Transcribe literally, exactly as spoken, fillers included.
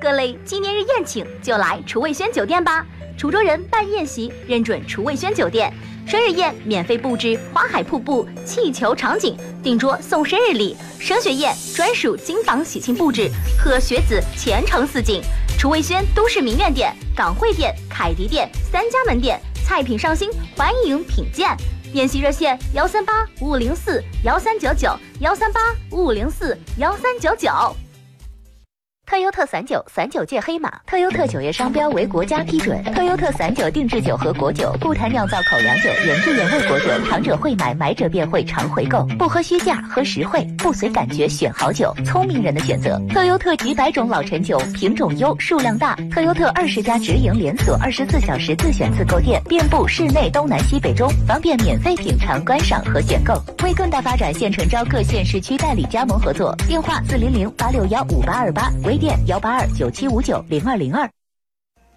各类纪念日宴请就来厨卫轩酒店吧。滁州人办宴席认准厨卫轩酒店，生日宴免费布置花海瀑布、气球场景，订桌送生日礼；升学宴专属金榜喜庆布置，贺学子前程似锦。厨卫轩都市名苑店、港汇店、凯迪店三家门店，菜品上新，欢迎品鉴。宴席热线：幺三八五五零四幺三九九，幺三八五五零四幺三九九。特优特散酒，散酒界黑马。特优特酒业商标为国家批准。特优特散酒定制酒和果酒，不谈酿造口粮酒、原汁原味果酒。尝者会买，买者便会常回购。不喝虚价，喝实惠，不随感觉选好酒，聪明人的选择。特优特几百种老陈酒，品种优，数量大。特优特二十家直营连锁，二十四小时自选自购店，遍布市内东南西北中，方便免费品尝、观赏和选购。为更大发展，现诚招各县市区代理加盟合作。电话：四零零八六幺五八二八。微店幺八二九七五九零二零二。